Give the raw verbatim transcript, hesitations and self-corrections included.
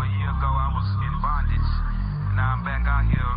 a year ago I was in bondage. Now I'm back out here